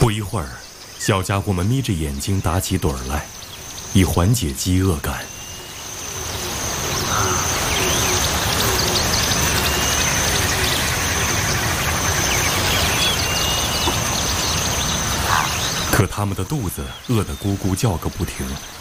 不一会儿，小家伙们眯着眼睛打起盹来，以缓解饥饿感。可他们的肚子饿得咕咕叫个不停。